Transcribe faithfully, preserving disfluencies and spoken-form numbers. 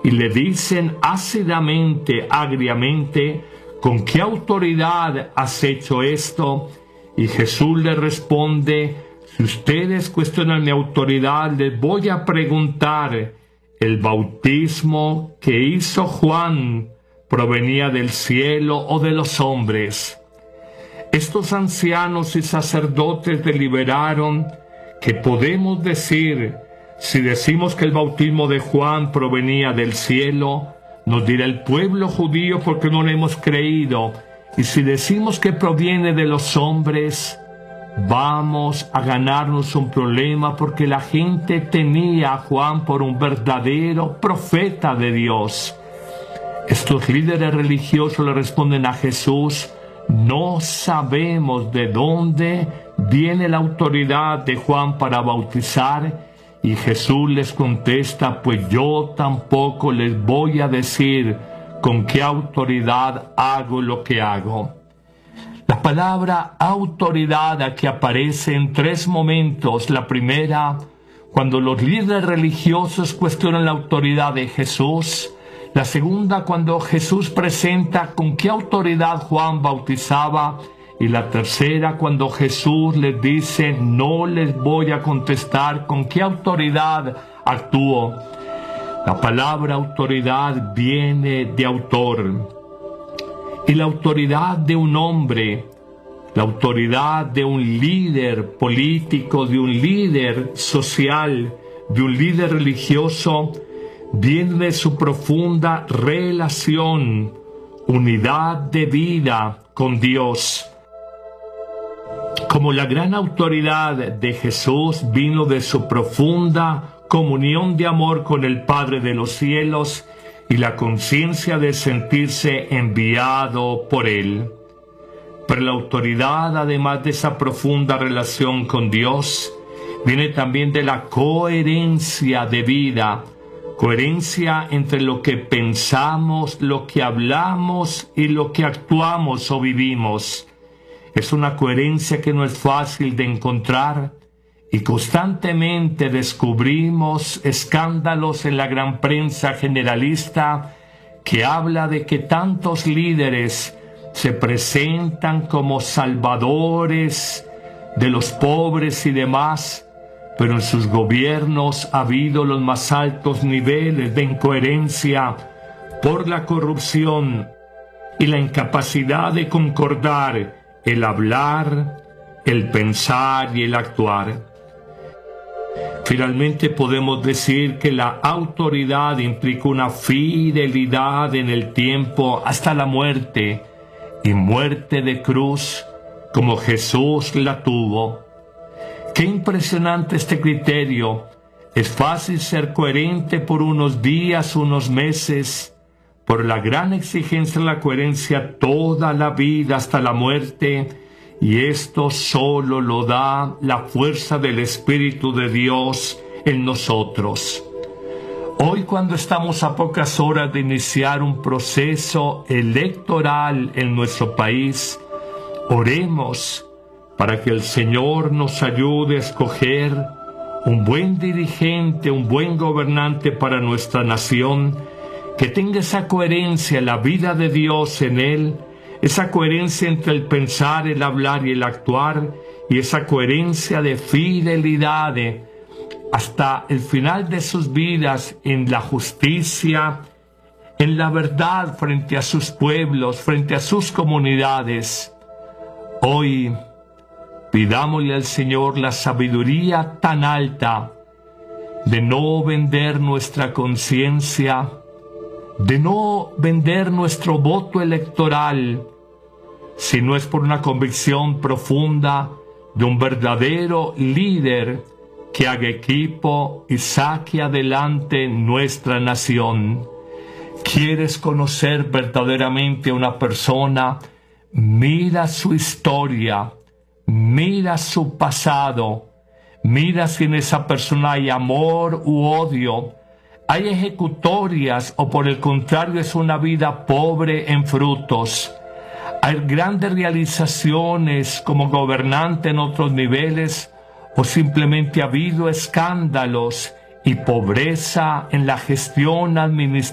y le dicen ácidamente, agriamente: ¿con qué autoridad has hecho esto? Y Jesús le responde: si ustedes cuestionan mi autoridad, les voy a preguntar, ¿el bautismo que hizo Juan provenía del cielo o de los hombres? Estos ancianos y sacerdotes deliberaron que podemos decir, si decimos que el bautismo de Juan provenía del cielo, nos dirá el pueblo judío porque no le hemos creído, y si decimos que proviene de los hombres, vamos a ganarnos un problema porque la gente tenía a Juan por un verdadero profeta de Dios. Estos líderes religiosos le responden a Jesús: no sabemos de dónde viene la autoridad de Juan para bautizar. Y Jesús les contesta: pues yo tampoco les voy a decir con qué autoridad hago lo que hago. La palabra autoridad aquí aparece en tres momentos. La primera, cuando los líderes religiosos cuestionan la autoridad de Jesús. La segunda, cuando Jesús presenta con qué autoridad Juan bautizaba. Y la tercera, cuando Jesús les dice: no les voy a contestar con qué autoridad actúo. La palabra autoridad viene de autor. Y la autoridad de un hombre, la autoridad de un líder político, de un líder social, de un líder religioso, viene de su profunda relación, unidad de vida con Dios. Como la gran autoridad de Jesús vino de su profunda comunión de amor con el Padre de los cielos y la conciencia de sentirse enviado por Él. Pero la autoridad, además de esa profunda relación con Dios, viene también de la coherencia de vida, coherencia entre lo que pensamos, lo que hablamos y lo que actuamos o vivimos. Es una coherencia que no es fácil de encontrar y constantemente descubrimos escándalos en la gran prensa generalista que habla de que tantos líderes se presentan como salvadores de los pobres y demás, pero en sus gobiernos ha habido los más altos niveles de incoherencia por la corrupción y la incapacidad de concordar el hablar, el pensar y el actuar. Finalmente podemos decir que la autoridad implica una fidelidad en el tiempo hasta la muerte, y muerte de cruz como Jesús la tuvo. Qué impresionante este criterio. Es fácil ser coherente por unos días, unos meses, por la gran exigencia de la coherencia toda la vida hasta la muerte, y esto solo lo da la fuerza del Espíritu de Dios en nosotros. Hoy, cuando estamos a pocas horas de iniciar un proceso electoral en nuestro país, oremos para que el Señor nos ayude a escoger un buen dirigente, un buen gobernante para nuestra nación, que tenga esa coherencia, la vida de Dios en él, esa coherencia entre el pensar, el hablar y el actuar, y esa coherencia de fidelidad hasta el final de sus vidas en la justicia, en la verdad frente a sus pueblos, frente a sus comunidades. Hoy pidámosle al Señor la sabiduría tan alta de no vender nuestra conciencia, de no vender nuestro voto electoral, si no es por una convicción profunda de un verdadero líder que haga equipo y saque adelante nuestra nación. ¿Quieres conocer verdaderamente a una persona? Mira su historia, mira su pasado, mira si en esa persona hay amor u odio, hay ejecutorias o por el contrario es una vida pobre en frutos. Hay grandes realizaciones como gobernante en otros niveles o simplemente ha habido escándalos y pobreza en la gestión administrativa